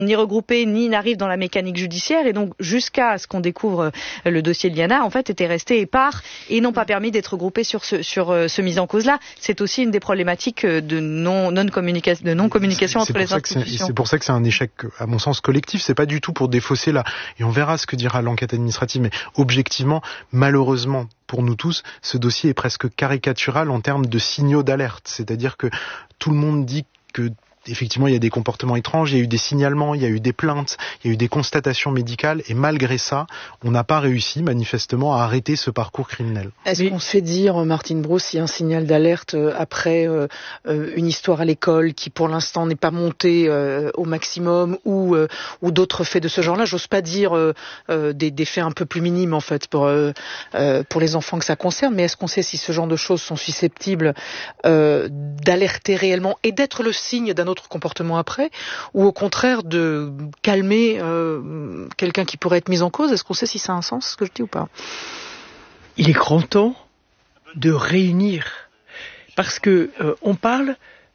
ni regroupés, ni n'arrivent dans la mécanique judiciaire, et donc jusqu'à ce qu'on découvre le dossier de Liana, en fait, étaient restés épars et n'ont pas permis d'être regroupés sur ce mise en cause-là. C'est aussi une des problématiques de non-communication entre les institutions. C'est pour ça que c'est un échec, à mon sens, collectif. C'est pas du tout pour défausser là. Et on verra ce que dira l'enquête administrative. Mais objectivement, malheureusement, pour nous tous, ce dossier est presque caricatural en termes de signaux d'alerte. C'est-à-dire que tout le monde dit que effectivement, il y a des comportements étranges, il y a eu des signalements, il y a eu des plaintes, il y a eu des constatations médicales, et malgré ça, on n'a pas réussi, manifestement, à arrêter ce parcours criminel. Est-ce qu'on se fait dire, Martine Brault, s'il y a un signal d'alerte après une histoire à l'école qui, pour l'instant, n'est pas montée au maximum, ou d'autres faits de ce genre-là? J'ose pas dire des faits un peu plus minimes, en fait, pour les enfants que ça concerne, mais est-ce qu'on sait si ce genre de choses sont susceptibles d'alerter réellement et d'être le signe d'un autre comportement après, ou au contraire de calmer quelqu'un qui pourrait être mis en cause? Est-ce qu'on sait si ça a un sens, ce que je dis, ou pas? Il est grand temps de réunir, parce que on parle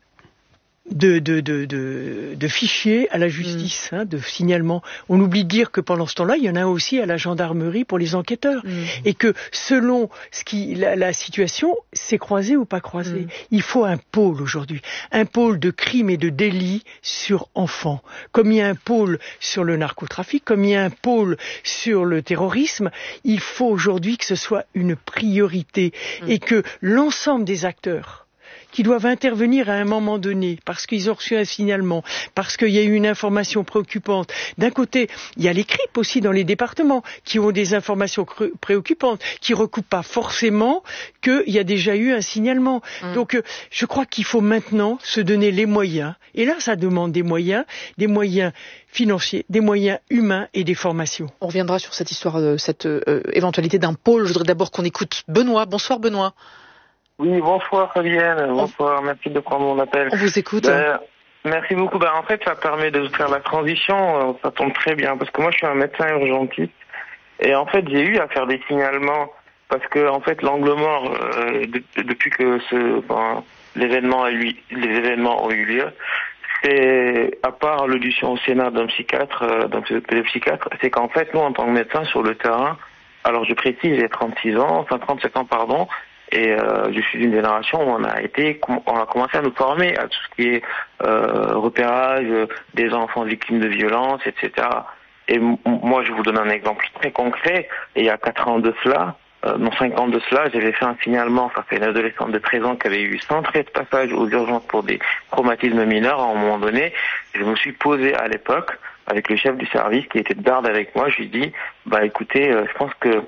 de fichiers à la justice, de signalements. On oublie de dire que pendant ce temps-là, il y en a aussi à la gendarmerie pour les enquêteurs. Et que selon la situation, c'est croisé ou pas croisé. Il faut un pôle aujourd'hui. Un pôle de crimes et de délits sur enfants. Comme il y a un pôle sur le narcotrafic, comme il y a un pôle sur le terrorisme, il faut aujourd'hui que ce soit une priorité. Et que l'ensemble des acteurs qui doivent intervenir à un moment donné, parce qu'ils ont reçu un signalement, parce qu'il y a eu une information préoccupante. D'un côté, il y a les CRIP aussi dans les départements, qui ont des informations préoccupantes, qui ne recoupent pas forcément qu'il y a déjà eu un signalement. Donc, je crois qu'il faut maintenant se donner les moyens, et là, ça demande des moyens financiers, des moyens humains et des formations. On reviendra sur cette histoire, cette éventualité d'un pôle. Je voudrais d'abord qu'on écoute Benoît. Bonsoir, Benoît. Oui, bonsoir Fabienne, bonsoir, merci de prendre mon appel. On vous écoute. Merci beaucoup. En fait, ça permet de faire la transition, ça tombe très bien, parce que moi je suis un médecin urgentiste, et en fait j'ai eu à faire des signalements, parce que en fait l'angle mort, depuis que les événements ont eu lieu, c'est, à part l'audition au Sénat d'un pédopsychiatre, c'est qu'en fait nous en tant que médecins sur le terrain, alors je précise, j'ai 37 ans, pardon, et je suis d'une génération où on a commencé à nous former à tout ce qui est repérage des enfants victimes de violences, etc. Et moi, je vous donne un exemple très concret. Et il y a 5 ans de cela, j'avais fait un signalement face à une adolescente de 13 ans qui avait eu 113 passages aux urgences pour des traumatismes mineurs. À un moment donné, je me suis posé à l'époque avec le chef du service qui était de garde avec moi. Je lui dis, écoutez, je pense que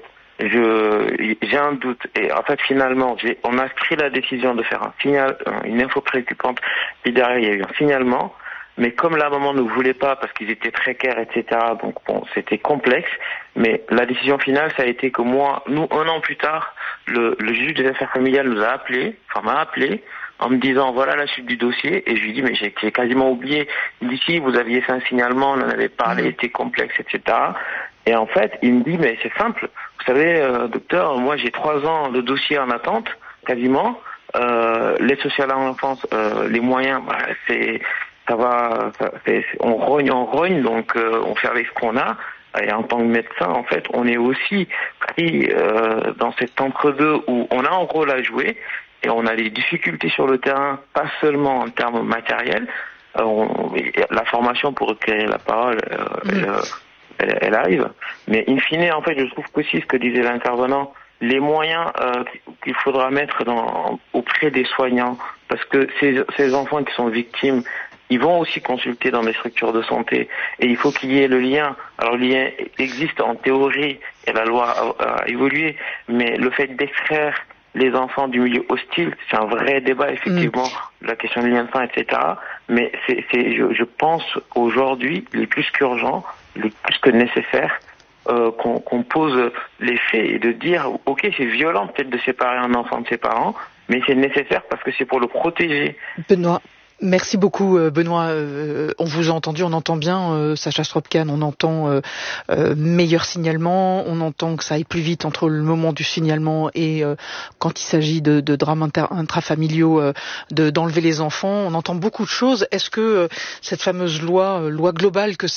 j'ai un doute, et en fait finalement on a pris la décision de faire une info préoccupante, puis derrière il y a eu un signalement, mais comme la maman ne voulait pas parce qu'ils étaient précaires, etc., donc bon, c'était complexe, mais la décision finale ça a été que nous 1 an plus tard, le juge des affaires familiales m'a appelé en me disant voilà la suite du dossier, et je lui dis mais j'ai quasiment oublié. Il dit si vous aviez fait un signalement, on en avait parlé, c'était complexe, etc. Et en fait il me dit mais c'est simple, vous savez docteur, moi j'ai 3 ans de dossier en attente quasiment, l'aide sociale à l'enfance, les moyens on rogne, donc on fait avec ce qu'on a. Et en tant que médecin, en fait, on est aussi pris dans cet entre-deux où on a un rôle à jouer et on a des difficultés sur le terrain, pas seulement en termes matériels. La formation pour recueillir la parole, elle arrive. Mais in fine, en fait, je trouve qu'aussi ce que disait l'intervenant, les moyens qu'il faudra mettre auprès des soignants, parce que ces enfants qui sont victimes, ils vont aussi consulter dans des structures de santé, et il faut qu'il y ait le lien. Alors le lien existe en théorie et la loi a évolué, mais le fait d'extraire les enfants du milieu hostile, c'est un vrai débat effectivement, la question du lien de sang, etc. Mais je pense aujourd'hui, il est plus qu'urgent, il est plus que nécessaire qu'on pose les faits et de dire ok, c'est violent peut-être de séparer un enfant de ses parents, mais c'est nécessaire parce que c'est pour le protéger. Benoît. Merci beaucoup Benoît. On vous a entendu, on entend bien Sacha Stroop-Kahn, on entend meilleur signalement, on entend que ça aille plus vite entre le moment du signalement et quand il s'agit de drames intrafamiliaux, d'enlever les enfants. On entend beaucoup de choses. Est-ce que cette fameuse loi globale que